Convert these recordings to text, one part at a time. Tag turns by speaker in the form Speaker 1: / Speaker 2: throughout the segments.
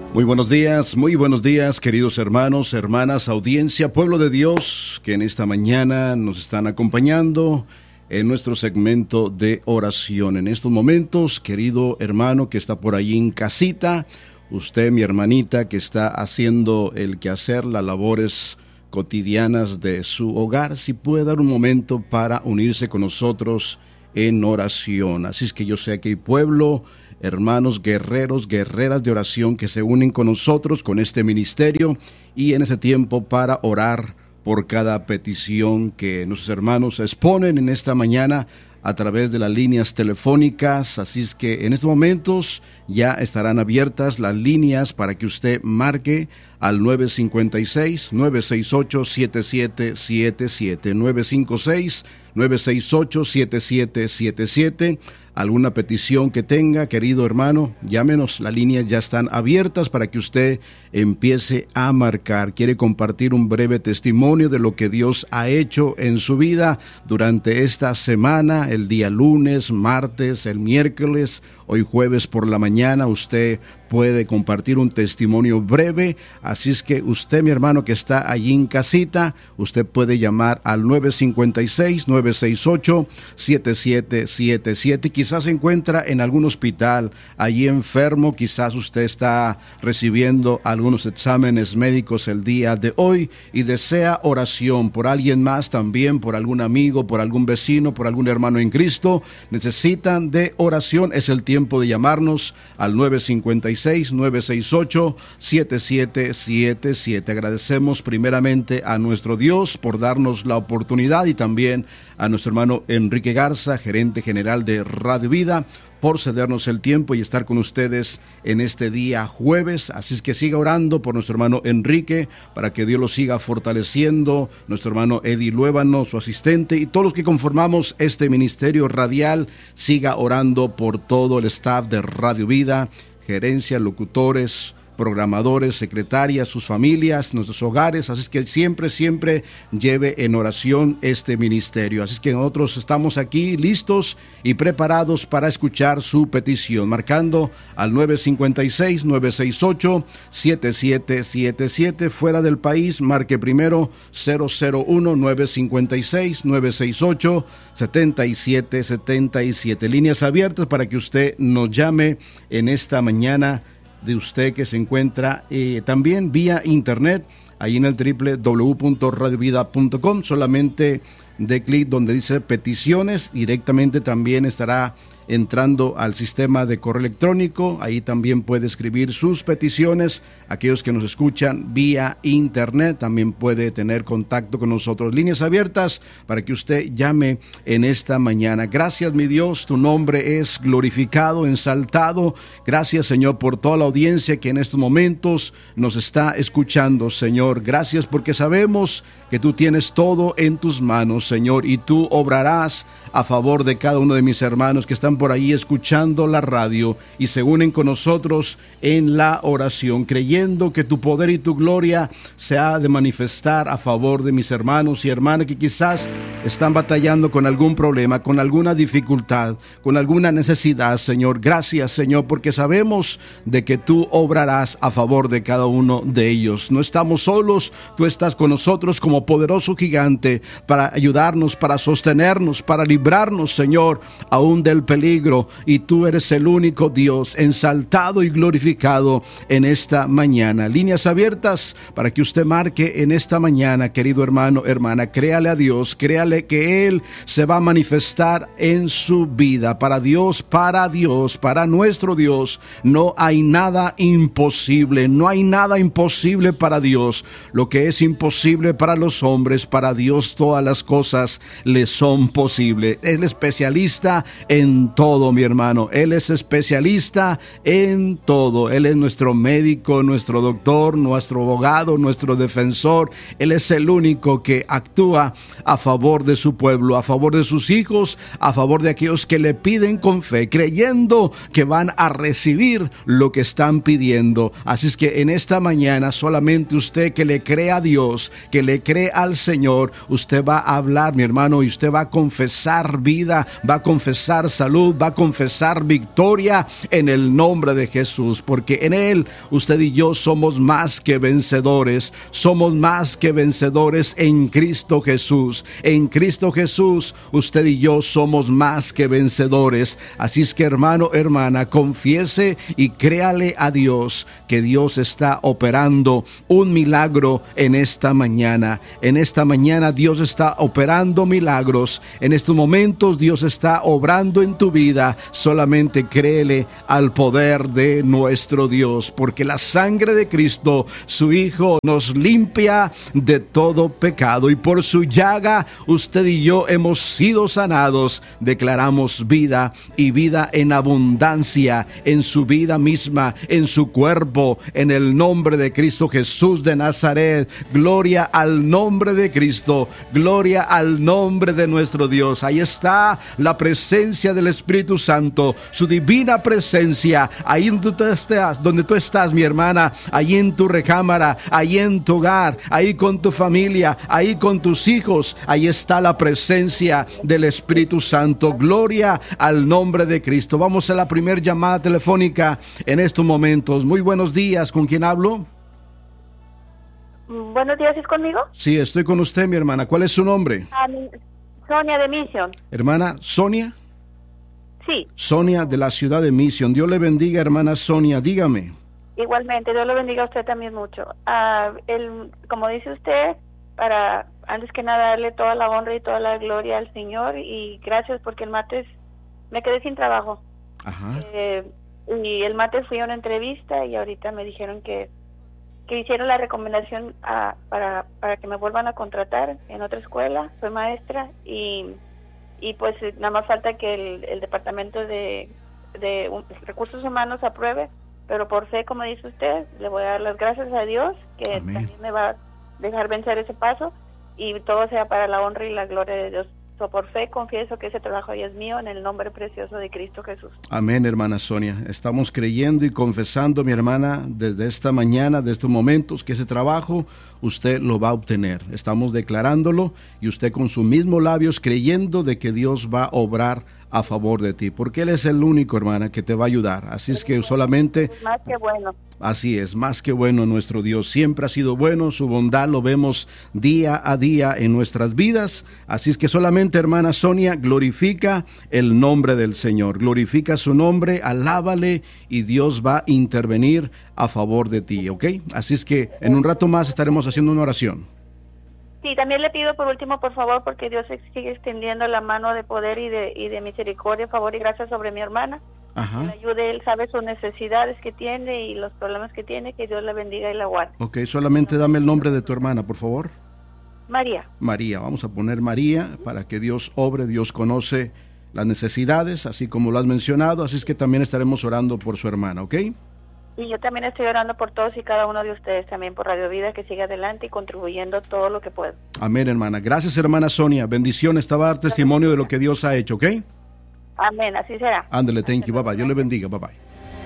Speaker 1: Muy buenos días, queridos hermanos, hermanas, audiencia, pueblo de Dios, que en esta mañana nos están acompañando en nuestro segmento de oración. En estos momentos, querido hermano que está por allí en casita, usted, mi hermanita, que está haciendo el quehacer, las labores cotidianas de su hogar, si puede dar un momento para unirse con nosotros en oración. Así es que yo sé que hay pueblo, hermanos, guerreros, guerreras de oración que se unen con nosotros, con este ministerio, y en ese tiempo para orar por cada petición que nuestros hermanos exponen en esta mañana a través de las líneas telefónicas. Así es que en estos momentos ya estarán abiertas las líneas para que usted marque al 956-968-7777, 956-968-7777. Alguna petición que tenga, querido hermano, llámenos, las líneas ya están abiertas para que usted empiece a marcar. Quiere compartir un breve testimonio de lo que Dios ha hecho en su vida durante esta semana, el día lunes, martes, el miércoles, hoy jueves por la mañana. Usted puede compartir un testimonio breve, así es que usted, mi hermano que está allí en casita, usted puede llamar al 956-968-7777. Quizás se encuentra en algún hospital, allí enfermo, quizás usted está recibiendo algunos exámenes médicos el día de hoy y desea oración por alguien más también, por algún amigo, por algún vecino, por algún hermano en Cristo. Necesitan de oración, es el tiempo de llamarnos al 956-968-7777. Agradecemos primeramente a nuestro Dios por darnos la oportunidad y también a nuestro hermano Enrique Garza, gerente general de Radio Vida, por cedernos el tiempo y estar con ustedes en este día jueves. Así es que siga orando por nuestro hermano Enrique, para que Dios lo siga fortaleciendo, nuestro hermano Eddie Luébano, su asistente, y todos los que conformamos este ministerio radial. Siga orando por todo el staff de Radio Vida, gerencia, locutores, programadores, secretarias, sus familias, nuestros hogares. Así es que siempre lleve en oración este ministerio. Así es que nosotros estamos aquí listos y preparados para escuchar su petición, marcando al 956-968-7777. Fuera del país, marque primero 001-956-968-7777. Líneas abiertas para que usted nos llame en esta mañana, de usted que se encuentra también vía internet, ahí en el www.radiovida.com. solamente de clic donde dice peticiones, directamente también estará entrando al sistema de correo electrónico. Ahí también puede escribir sus peticiones. Aquellos que nos escuchan vía internet también puede tener contacto con nosotros. Líneas abiertas para que usted llame en esta mañana. Gracias, mi Dios, tu nombre es glorificado, ensaltado. Gracias, Señor, por toda la audiencia que en estos momentos nos está escuchando, Señor. Gracias porque sabemos que tú tienes todo en tus manos, Señor, y tú obrarás a favor de cada uno de mis hermanos que están por ahí escuchando la radio y se unen con nosotros en la oración, creyendo que tu poder y tu gloria se ha de manifestar a favor de mis hermanos y hermanas que quizás están batallando con algún problema, con alguna dificultad, con alguna necesidad, Señor. Gracias, Señor, porque sabemos de que tú obrarás a favor de cada uno de ellos. No estamos solos, tú estás con nosotros como poderoso gigante para ayudarnos, para sostenernos, para librarnos, Señor, aún del peligro, y tú eres el único Dios, ensaltado y glorificado en esta mañana. Líneas abiertas para que usted marque en esta mañana, querido hermano, hermana. Créale a Dios, créale que Él se va a manifestar en su vida. Para Dios, para nuestro Dios, no hay nada imposible, no hay nada imposible para Dios. Lo que es imposible para los hombres, para Dios todas las cosas le son posibles. Él es especialista en todo, mi hermano. Él es especialista en todo. Él es nuestro médico, nuestro doctor, nuestro abogado, nuestro defensor. Él es el único que actúa a favor de su pueblo, a favor de sus hijos, a favor de aquellos que le piden con fe, creyendo que van a recibir lo que están pidiendo. Así es que en esta mañana, solamente usted que le cree a Dios, que le cree al Señor, usted va a hablar, mi hermano, y usted va a confesar vida, va a confesar salud, va a confesar victoria en el nombre de Jesús, porque en Él usted y yo somos más que vencedores, somos más que vencedores en Cristo Jesús. En Cristo Jesús usted y yo somos más que vencedores. Así es que, hermano, hermana, confiese y créale a Dios que Dios está operando un milagro en esta mañana. En esta mañana Dios está operando milagros. En estos momentos Dios está obrando en tu vida. Solamente créele al poder de nuestro Dios, porque la sangre de Cristo, su Hijo, nos limpia de todo pecado, y por su llaga usted y yo hemos sido sanados. Declaramos vida, y vida en abundancia en su vida misma, en su cuerpo, en el nombre de Cristo Jesús de Nazaret. Gloria al nombre de Cristo, gloria al nombre de nuestro Dios. Ahí está la presencia del Espíritu Santo, su divina presencia, ahí donde tú estás, mi hermana, ahí en tu recámara, ahí en tu hogar, ahí con tu familia, ahí con tus hijos. Ahí está la presencia del Espíritu Santo. Gloria al nombre de Cristo. Vamos a la primera llamada telefónica en estos momentos. Muy buenos días, ¿con quién hablo?
Speaker 2: Buenos días, ¿es conmigo?
Speaker 1: Sí, estoy con usted, mi hermana. ¿Cuál es su nombre?
Speaker 2: Sonia de Mission.
Speaker 1: Hermana Sonia.
Speaker 2: Sí.
Speaker 1: Sonia de la ciudad de Mission. Dios le bendiga, hermana Sonia. Dígame.
Speaker 2: Igualmente, Dios le bendiga a usted también mucho. Como dice usted, para antes que nada darle toda la honra y toda la gloria al Señor, y gracias porque el martes me quedé sin trabajo.
Speaker 1: Ajá.
Speaker 2: Y el martes fui a una entrevista y ahorita me dijeron que hicieron la recomendación para que me vuelvan a contratar en otra escuela. Soy maestra y pues nada más falta que el departamento de recursos humanos apruebe, pero por fe, como dice usted, le voy a dar las gracias a Dios que
Speaker 1: Amén.
Speaker 2: también me va a dejar vencer ese paso, y todo sea para la honra y la gloria de Dios. Por fe confieso que ese trabajo ya es mío, en el nombre precioso de Cristo Jesús.
Speaker 1: Amén, hermana Sonia. Estamos creyendo y confesando, mi hermana, desde esta mañana, de estos momentos, que ese trabajo usted lo va a obtener. Estamos declarándolo, y usted con sus mismos labios creyendo de que Dios va a obrar a favor de ti, porque Él es el único, hermana, que te va a ayudar. Así es que solamente...
Speaker 2: Más que bueno.
Speaker 1: Así es, más que bueno nuestro Dios. Siempre ha sido bueno, su bondad lo vemos día a día en nuestras vidas. Así es que solamente, hermana Sonia, glorifica el nombre del Señor. Glorifica su nombre, alábale, y Dios va a intervenir a favor de ti, ¿ok? Así es que en un rato más estaremos haciendo una oración.
Speaker 2: Sí, también le pido por último, por favor, porque Dios sigue extendiendo la mano de poder y de misericordia, favor y gracia sobre mi hermana.
Speaker 1: Ajá.
Speaker 2: Que le ayude, Él sabe sus necesidades que tiene y los problemas que tiene, que Dios la bendiga y la guarde.
Speaker 1: Ok, solamente dame el nombre de tu hermana, por favor.
Speaker 2: María.
Speaker 1: María, vamos a poner María para que Dios obre. Dios conoce las necesidades, así como lo has mencionado, así es que también estaremos orando por su hermana, ¿ok?
Speaker 2: Y yo también estoy orando por todos y cada uno de ustedes, también por Radio Vida, que siga adelante y contribuyendo todo lo que pueda. Amén,
Speaker 1: hermana. Gracias, hermana Sonia. Bendiciones, te va a dar testimonio de lo que Dios ha hecho, ¿ok?
Speaker 2: Amén, así será.
Speaker 1: Ándale, thank you, bye bye. Dios le bendiga, bye bye.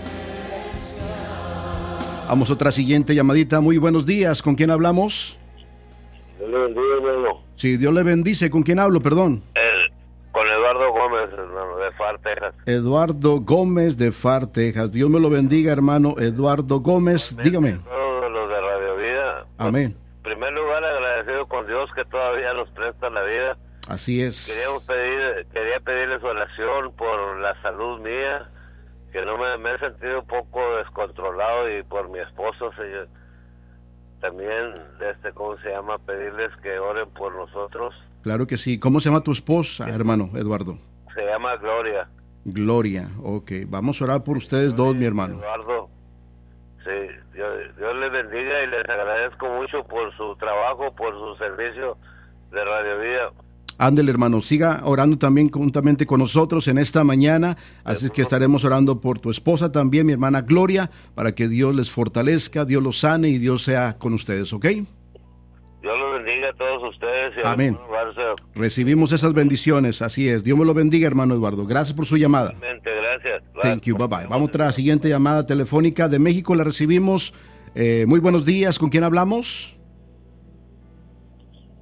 Speaker 1: Vamos a otra siguiente llamadita. Muy buenos días, ¿con quién hablamos?
Speaker 3: Dios le bendiga, hermano.
Speaker 1: Sí, Dios le bendice. ¿Con quién hablo, perdón?
Speaker 3: Con Eduardo Gómez, hermano, de Far, Texas.
Speaker 1: Eduardo Gómez de Far, Texas. Dios me lo bendiga, hermano Eduardo Gómez.
Speaker 3: Amén.
Speaker 1: Dígame.
Speaker 3: Todos los de Radio Vida.
Speaker 1: Amén.
Speaker 3: En primer lugar, agradecido con Dios que todavía nos presta la vida.
Speaker 1: Así es.
Speaker 3: Quería pedirle su oración por la salud mía, que no me he sentido un poco descontrolado, y por mi esposo, señor. También, ¿cómo se llama? Pedirles que oren por nosotros.
Speaker 1: Claro que sí. ¿Cómo se llama tu esposa, hermano Eduardo?
Speaker 3: Se llama Gloria.
Speaker 1: Gloria, ok. Vamos a orar por ustedes dos, mi hermano.
Speaker 3: Eduardo, sí, Dios les bendiga y les agradezco mucho por su trabajo, por su servicio de Radio Vida.
Speaker 1: Ándele, hermano, siga orando también juntamente con nosotros en esta mañana, así es que estaremos orando por tu esposa también, mi hermana Gloria, para que Dios les fortalezca, Dios los sane y Dios sea con ustedes, ¿ok?
Speaker 3: Dios los bendiga a todos ustedes. Y
Speaker 1: amén. Recibimos esas bendiciones, así es. Dios me lo bendiga, hermano Eduardo. Gracias por su llamada.
Speaker 3: Gracias.
Speaker 1: Thank you, bye bye. Vamos a la siguiente llamada telefónica de México, la recibimos. Muy buenos días, ¿con quién hablamos?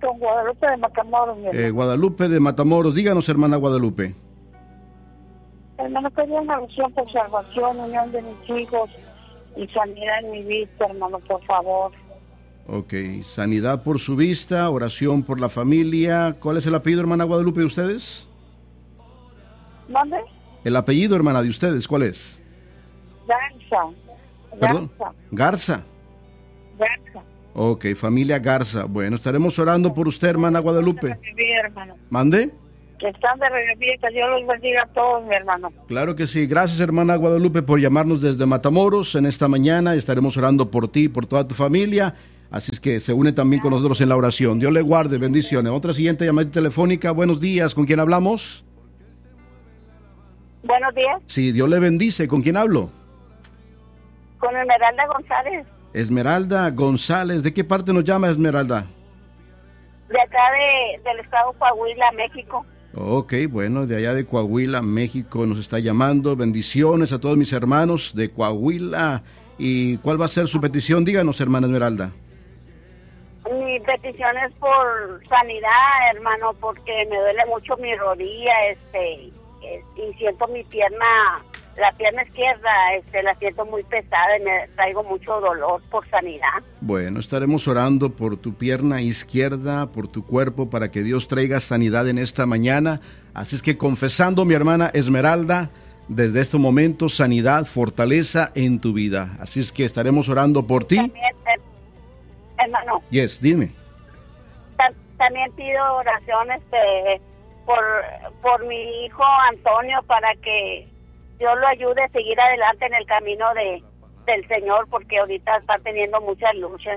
Speaker 4: con Guadalupe de Matamoros, mi hermano.
Speaker 1: Guadalupe de Matamoros, díganos, hermana Guadalupe.
Speaker 4: Hermano, quería una oración por salvación, unión de mis hijos y sanidad en mi vista, hermano, por favor.
Speaker 1: Ok, sanidad por su vista, oración por la familia. ¿Cuál es el apellido, hermana Guadalupe, de ustedes?
Speaker 4: ¿Dónde?
Speaker 1: El apellido, hermana, de ustedes, ¿cuál es?
Speaker 4: Garza.
Speaker 1: ¿Perdón? Garza.
Speaker 4: Garza.
Speaker 1: Ok, familia Garza. Bueno, estaremos orando por usted, hermana Guadalupe.
Speaker 4: Hermano.
Speaker 1: ¿Mande?
Speaker 4: Que están de regreso, que Dios los bendiga a todos, mi hermano.
Speaker 1: Claro que sí. Gracias, hermana Guadalupe, por llamarnos desde Matamoros en esta mañana. Estaremos orando por ti y por toda tu familia. Así es que se une también con nosotros en la oración. Dios le guarde, bendiciones. Otra siguiente llamada telefónica. Buenos días, ¿con quién hablamos?
Speaker 2: Buenos días,
Speaker 1: Sí, Dios le bendice. ¿Con quién hablo?
Speaker 2: con Esmeralda González,
Speaker 1: Esmeralda González. ¿De qué parte nos llama Esmeralda?
Speaker 2: de acá del estado Coahuila, México.
Speaker 1: Ok, bueno, de allá de Coahuila, México nos está llamando. Bendiciones a todos mis hermanos de Coahuila. ¿Y cuál va a ser su petición? Díganos, hermana Esmeralda.
Speaker 2: Mi petición es por sanidad, hermano, porque me duele mucho mi rodilla, y siento mi pierna, la pierna izquierda, la siento muy pesada y me traigo mucho dolor por sanidad.
Speaker 1: Bueno, estaremos orando por tu pierna izquierda, por tu cuerpo, para que Dios traiga sanidad en esta mañana. Así es que confesando, mi hermana Esmeralda, desde este momento, sanidad, fortaleza en tu vida. Así es que estaremos orando por ti.
Speaker 2: También, hermano,
Speaker 1: Yes, dime.
Speaker 2: también pido oraciones por mi hijo Antonio, para que Dios lo ayude a seguir adelante en el camino del Señor, porque ahorita está teniendo muchas luchas.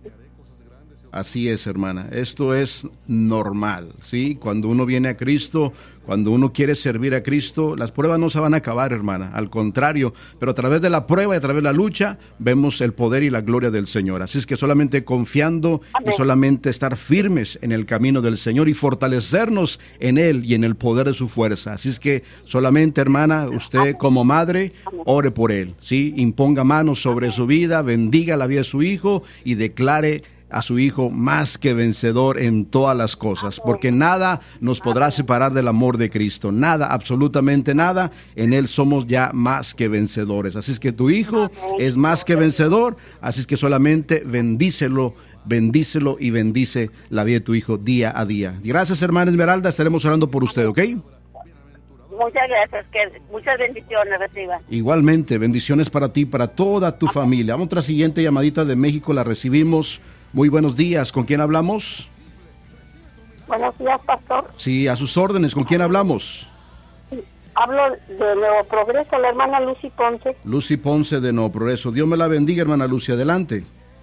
Speaker 1: Así es, hermana. Esto es normal, ¿sí? Cuando uno viene a Cristo, cuando uno quiere servir a Cristo, las pruebas no se van a acabar, hermana. Al contrario, pero a través de la prueba y a través de la lucha, vemos el poder y la gloria del Señor. Así es que solamente confiando y solamente estar firmes en el camino del Señor y fortalecernos en Él y en el poder de su fuerza. Así es que solamente, hermana, usted como madre, ore por Él, ¿sí? Imponga manos sobre su vida, bendiga la vida de su hijo y declare a su hijo más que vencedor en todas las cosas, porque nada nos podrá separar del amor de Cristo, nada, absolutamente nada. En Él somos ya más que vencedores. Así es que tu hijo es más que vencedor, así es que solamente bendícelo y bendice la vida de tu hijo día a día. Gracias, hermana Esmeralda, estaremos orando por usted, ¿ok?
Speaker 2: Muchas gracias, que muchas bendiciones reciba.
Speaker 1: Igualmente, bendiciones para ti, para toda tu familia. Vamos a otra siguiente llamadita de México, la recibimos. Muy buenos días, ¿con quién hablamos?
Speaker 4: Buenos días, pastor.
Speaker 1: Sí, a sus órdenes, ¿con quién hablamos?
Speaker 4: Hablo de Nuevo Progreso, la hermana Lucy Ponce.
Speaker 1: Lucy Ponce de Nuevo Progreso. Dios me la bendiga, hermana Lucy, adelante.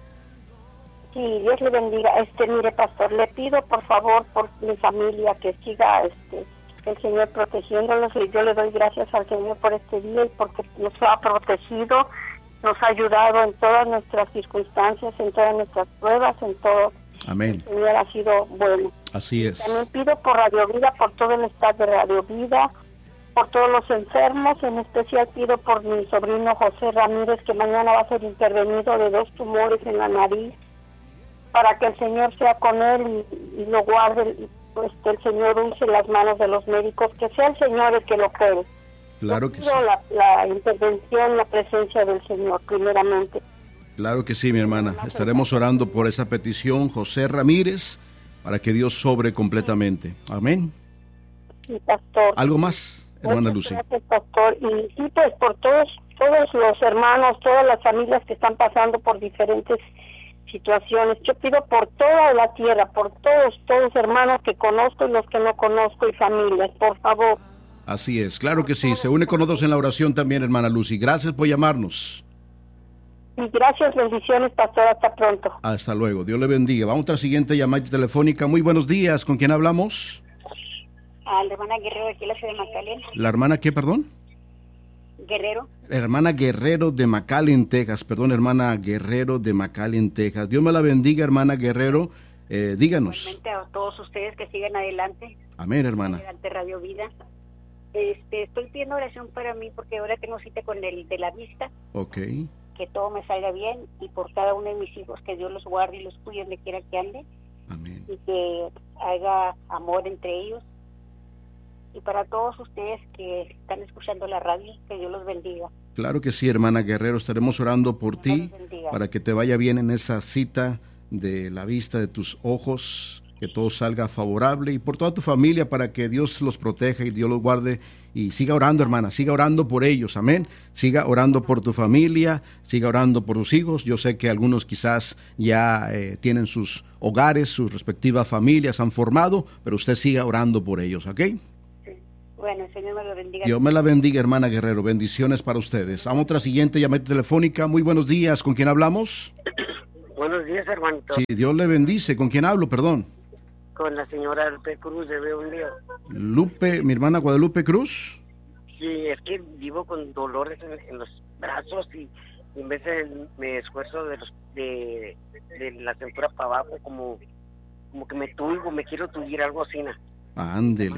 Speaker 4: Sí, Dios le bendiga. Mire, pastor, le pido por favor por mi familia que siga el Señor protegiéndolos, y yo le doy gracias al Señor por este día y porque nos ha protegido, nos ha ayudado en todas nuestras circunstancias, en todas nuestras pruebas, en todo.
Speaker 1: Amén.
Speaker 4: El Señor ha sido bueno.
Speaker 1: Así es.
Speaker 4: También pido por Radio Vida, por todo el staff de Radio Vida, por todos los enfermos, en especial pido por mi sobrino José Ramírez, que mañana va a ser intervenido de 2 tumores en la nariz, para que el Señor sea con él y lo guarde, el Señor use las manos de los médicos, que sea el Señor el que lo opere.
Speaker 1: Claro que sí.
Speaker 4: La intervención, la presencia del Señor, primeramente.
Speaker 1: Claro que sí, mi hermana. Estaremos orando por esa petición, José Ramírez, para que Dios sobre completamente. Amén.
Speaker 4: Sí, pastor.
Speaker 1: ¿Algo más, hermana Lucy?
Speaker 4: Gracias, pastor. Y sí, pues por todos los hermanos, todas las familias que están pasando por diferentes situaciones. Yo pido por toda la tierra, por todos hermanos que conozco y los que no conozco y familias, por favor.
Speaker 1: Así es, claro que sí. Se une con nosotros en la oración también, hermana Lucy. Gracias por llamarnos.
Speaker 4: Y gracias, bendiciones, pastor. Hasta pronto.
Speaker 1: Hasta luego. Dios le bendiga. Vamos a otra siguiente llamada telefónica. Muy buenos días. ¿Con quién hablamos?
Speaker 2: A la hermana Guerrero de aquí, la ciudad de McAllen.
Speaker 1: ¿La hermana qué, perdón?
Speaker 2: Guerrero.
Speaker 1: Hermana Guerrero de McAllen, Texas. Perdón, hermana Guerrero de McAllen, Texas. Dios me la bendiga, hermana Guerrero. Díganos.
Speaker 2: Igualmente a todos ustedes que sigan adelante.
Speaker 1: Amén, hermana.
Speaker 2: Adelante, Radio Vida. Estoy pidiendo oración para mí porque ahora tengo cita con el de la vista.
Speaker 1: Ok.
Speaker 2: Que todo me salga bien, y por cada uno de mis hijos, que Dios los guarde y los cuide donde quiera que ande.
Speaker 1: Amén.
Speaker 4: y que haya amor entre ellos. Y para todos ustedes que están escuchando la radio, que Dios los bendiga.
Speaker 1: Claro que sí, hermana Guerrero, estaremos orando por ti
Speaker 4: Dios los bendiga.
Speaker 1: para que te vaya bien en esa cita de la vista de tus ojos, que todo salga favorable, y por toda tu familia para que Dios los proteja y Dios los guarde. Y siga orando, hermana, siga orando por ellos, amén. Siga orando por tu familia, siga orando por tus hijos. Yo sé que algunos quizás ya tienen sus hogares, sus respectivas familias han formado, pero usted siga orando por ellos, ¿ok?
Speaker 4: Bueno, el Señor me lo bendiga.
Speaker 1: Dios me la bendiga, hermana Guerrero. Bendiciones para ustedes. Vamos a otra siguiente llamada telefónica. Muy buenos días. ¿Con quién hablamos?
Speaker 5: Buenos días, hermanito.
Speaker 1: Sí, Dios le bendice. ¿Con quién hablo? Perdón.
Speaker 5: Con la señora Lupe Cruz de Veo un Día.
Speaker 1: Lupe, mi hermana Guadalupe Cruz.
Speaker 5: Sí, es que vivo con dolores en los brazos y en vez de me esfuerzo de la cintura para abajo, como que me tuigo, me quiero tuir, algo así.
Speaker 1: Ándele.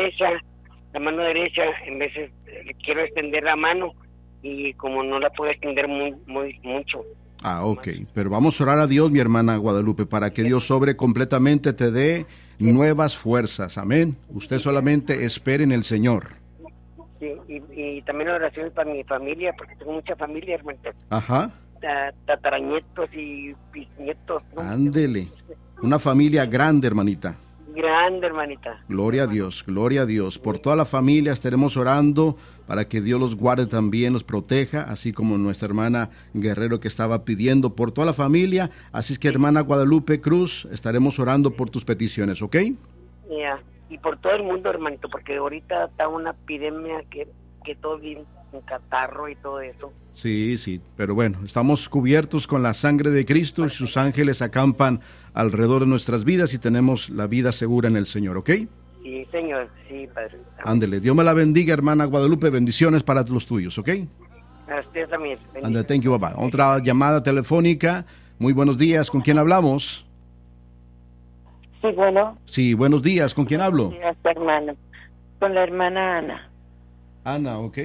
Speaker 5: La mano derecha, en vez de quiero extender la mano y como no la puedo extender mucho.
Speaker 1: Ah, ok. Pero vamos a orar a Dios, mi hermana Guadalupe, para que Dios sobre completamente, te dé nuevas fuerzas. Amén. Usted solamente espere en el Señor.
Speaker 5: Sí, y también oraciones para mi familia, porque tengo mucha familia, hermano.
Speaker 1: Ajá.
Speaker 5: Tataranietos y bisnietos, ¿no?
Speaker 1: Ándele. Una familia grande, hermanita.
Speaker 5: Grande, hermanita.
Speaker 1: Gloria a Dios, gloria a Dios. Por toda la familia estaremos orando para que Dios los guarde también, los proteja, así como nuestra hermana Guerrero que estaba pidiendo por toda la familia. Así es que, hermana Guadalupe Cruz, estaremos orando por tus peticiones, ¿ok?
Speaker 5: Yeah. Y por todo el mundo, hermanito, porque ahorita está una epidemia que todo bien, un catarro y todo eso.
Speaker 1: Sí, sí, pero bueno, estamos cubiertos con la sangre de Cristo y sus ángeles acampan alrededor de nuestras vidas y tenemos la vida segura en el Señor, ¿ok?
Speaker 5: Sí, Señor, sí, Padre.
Speaker 1: Ándele, Dios me la bendiga, hermana Guadalupe, bendiciones para los tuyos, ¿ok?
Speaker 5: A usted también.
Speaker 1: Ándele, thank you, bye. Otra llamada telefónica, muy buenos días, ¿con quién hablamos?
Speaker 6: Sí, bueno.
Speaker 1: Sí, buenos días, ¿con quién hablo?
Speaker 6: Buenos días, hermano. Con la hermana Ana.
Speaker 1: Ana, ¿ok?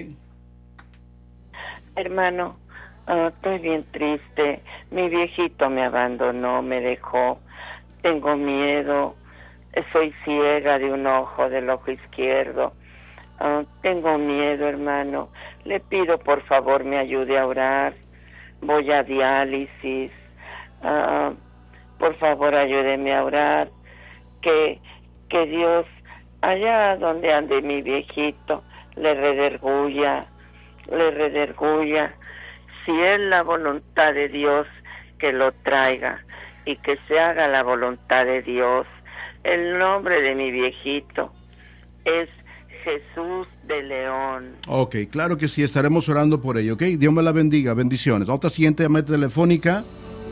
Speaker 6: Hermano, estoy bien triste. Mi viejito me abandonó, me dejó. Tengo miedo. Soy ciega de un ojo, del ojo izquierdo. Tengo miedo, hermano. Le pido, por favor, me ayude a orar. Voy a diálisis. Por favor, ayúdeme a orar. Que Dios, allá donde ande mi viejito, le rederguya. Si es la voluntad de Dios, que lo traiga y que se haga la voluntad de Dios. El nombre de mi viejito es Jesús de León.
Speaker 1: Ok, claro que sí, estaremos orando por ello, ¿ok? Dios me la bendiga, bendiciones. Otra siguiente llamada telefónica.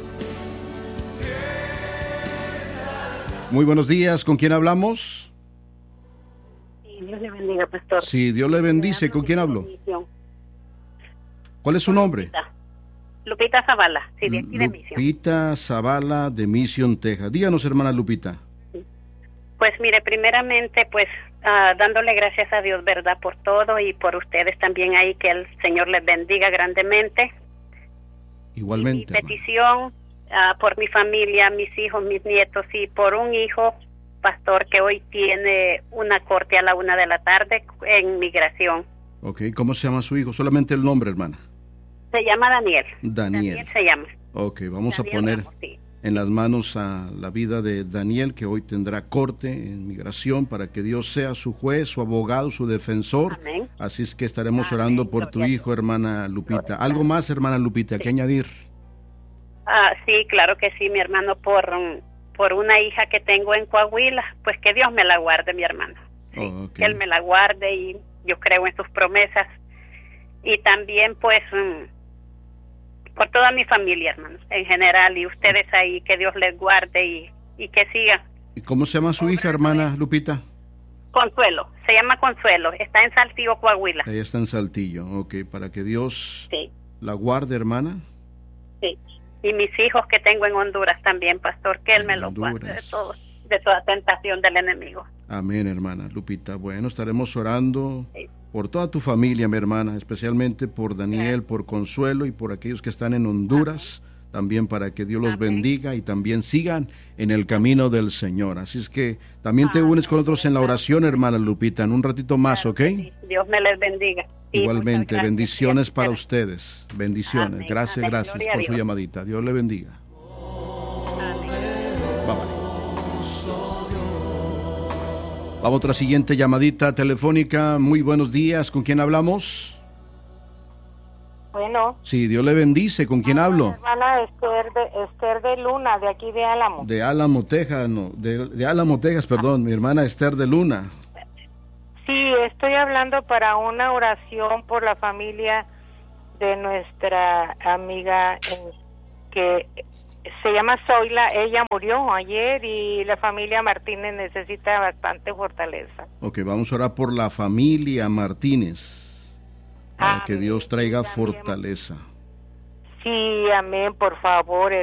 Speaker 1: Muy buenos días, ¿con quién hablamos?
Speaker 4: Sí, Dios le bendiga, pastor.
Speaker 1: Sí, Dios le bendice, ¿con quién hablo? ¿Cuál es su nombre?
Speaker 4: Lupita Zavala, sí, de aquí de Misión.
Speaker 1: Lupita Zavala de Mission, Texas. Díganos, hermana Lupita.
Speaker 4: Pues mire, primeramente, pues dándole gracias a Dios, ¿verdad? Por todo y por ustedes también ahí, que el Señor les bendiga grandemente.
Speaker 1: Igualmente.
Speaker 4: Y mi petición por mi familia, mis hijos, mis nietos y por un hijo, pastor, que hoy tiene una corte a la 1 de la tarde en migración.
Speaker 1: Ok, ¿cómo se llama su hijo? Solamente el nombre, hermana.
Speaker 4: Se llama Daniel.
Speaker 1: Daniel
Speaker 4: se llama.
Speaker 1: Ok, vamos
Speaker 4: Daniel
Speaker 1: a poner
Speaker 4: Ramos, sí,
Speaker 1: en las manos a la vida de Daniel, que hoy tendrá corte en migración, para que Dios sea su juez, su abogado, su defensor.
Speaker 4: Amén.
Speaker 1: Así es que estaremos
Speaker 4: Amén.
Speaker 1: orando por tu
Speaker 4: Gloria
Speaker 1: hijo, hermana Lupita. ¿Algo más, hermana Lupita, que añadir?
Speaker 4: Sí, claro que sí, mi hermano, por una hija que tengo en Coahuila, pues que Dios me la guarde, mi hermano. Sí,
Speaker 1: Ok.
Speaker 4: que Él me la guarde y yo creo en sus promesas. Y también, pues, por toda mi familia, hermanos, en general, y ustedes ahí, que Dios les guarde y que siga.
Speaker 1: ¿Y cómo se llama su hija, hermana Lupita?
Speaker 4: Consuelo, se llama Consuelo, está en Saltillo, Coahuila.
Speaker 1: Ella está en Saltillo, ok, para que Dios
Speaker 4: Sí,
Speaker 1: la guarde, hermana.
Speaker 4: sí. Y mis hijos que tengo en Honduras también, pastor, que Él me los guarde de toda tentación del enemigo.
Speaker 1: Amén, hermana Lupita. Bueno, estaremos orando
Speaker 4: Sí.
Speaker 1: por toda tu familia, mi hermana, especialmente por Daniel, por Consuelo y por aquellos que están en Honduras. también para que Dios los
Speaker 7: Amén.
Speaker 1: bendiga y también sigan en el camino del Señor. Así es que también te unes con nosotros en la oración, hermana Lupita, en un ratito más, ¿ok?
Speaker 7: Sí, Dios me les bendiga. Sí,
Speaker 1: Igualmente,
Speaker 7: muchas gracias.
Speaker 1: bendiciones para ustedes. Bendiciones.
Speaker 7: Amén,
Speaker 1: Gracias,
Speaker 7: amén.
Speaker 1: gracias
Speaker 7: Gloria a
Speaker 1: por su
Speaker 7: Dios.
Speaker 1: llamadita. Dios le bendiga.
Speaker 7: Amén.
Speaker 1: Bye, bye. Vamos a otra siguiente llamadita telefónica. Muy buenos días. ¿Con quién hablamos?
Speaker 8: Bueno.
Speaker 1: Sí, Dios le bendice. ¿Con quién hablo?
Speaker 8: Hermana Esther de Luna, de aquí de Álamo.
Speaker 1: De Álamo, Texas, no, de Álamo, Texas, perdón, mi hermana Esther de Luna.
Speaker 8: Sí, estoy hablando para una oración por la familia de nuestra amiga que se llama Zoila. Ella murió ayer y la familia Martínez necesita bastante fortaleza.
Speaker 1: Ok, vamos a orar por la familia Martínez, para que Dios traiga
Speaker 8: También.
Speaker 1: fortaleza.
Speaker 8: Sí, amén, por favor.